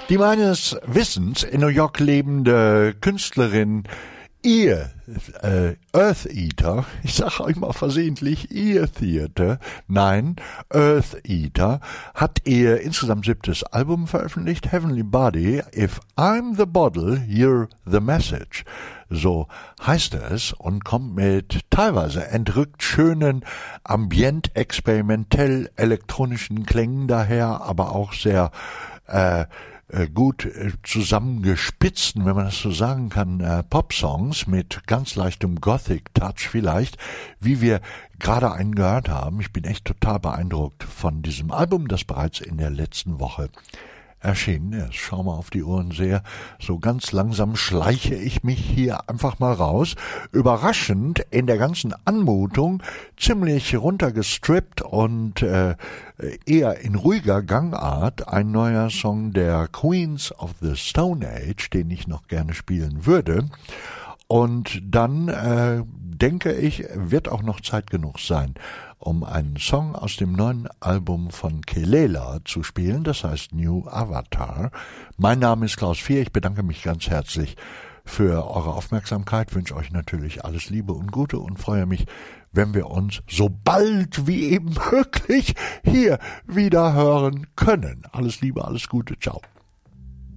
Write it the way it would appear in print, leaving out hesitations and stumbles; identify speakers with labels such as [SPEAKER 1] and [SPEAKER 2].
[SPEAKER 1] Die meines Wissens in New York lebende Künstlerin Earth Eater, ich sage euch mal versehentlich Ear Theater, nein, Earth Eater, hat ihr insgesamt 7. Album veröffentlicht, Heavenly Body, If I'm the Bottle, You're the Message. So heißt es und kommt mit teilweise entrückt schönen, ambient, experimentell elektronischen Klängen daher, aber auch sehr gut zusammengespitzten, wenn man das so sagen kann, Pop-Songs mit ganz leichtem Gothic-Touch vielleicht, wie wir gerade einen gehört haben. Ich bin echt total beeindruckt von diesem Album, das bereits in der letzten Woche erschienen ist. Schau mal auf die Uhr und sehe, so ganz langsam schleiche ich mich hier einfach mal raus. Überraschend in der ganzen Anmutung, ziemlich runtergestrippt und eher in ruhiger Gangart, ein neuer Song der Queens of the Stone Age, den ich noch gerne spielen würde. Und dann denke ich, wird auch noch Zeit genug sein, um einen Song aus dem neuen Album von Kelela zu spielen, das heißt New Avatar. Mein Name ist Klaus Vier, ich bedanke mich ganz herzlich für eure Aufmerksamkeit, wünsche euch natürlich alles Liebe und Gute und freue mich, wenn wir uns so bald wie eben möglich hier wieder hören können. Alles Liebe, alles Gute, ciao.